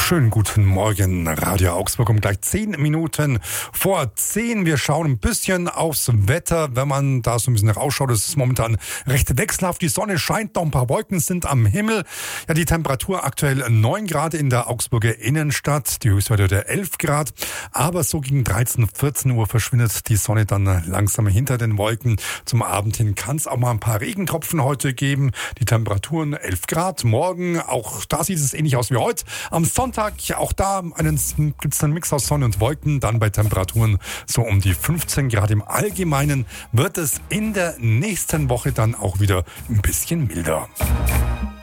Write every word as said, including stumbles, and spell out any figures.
Schönen guten Morgen, Radio Augsburg, um gleich zehn Minuten vor zehn. Wir schauen ein bisschen aufs Wetter, wenn man da so ein bisschen rausschaut. Es ist momentan recht wechselhaft. Die Sonne scheint, noch ein paar Wolken sind am Himmel. Ja, die Temperatur aktuell neun Grad in der Augsburger Innenstadt, die Höchstwerte der elf Grad. Aber so gegen dreizehn, vierzehn Uhr verschwindet die Sonne dann langsam hinter den Wolken. Zum Abend hin kann es auch mal ein paar Regentropfen heute geben. Die Temperaturen elf Grad. Morgen, auch da sieht es ähnlich aus wie heute. Am Sonntag, auch da gibt es einen Mix aus Sonne und Wolken. Dann bei Temperaturen so um die fünfzehn Grad. Im Allgemeinen wird es in der nächsten Woche dann auch wieder ein bisschen milder.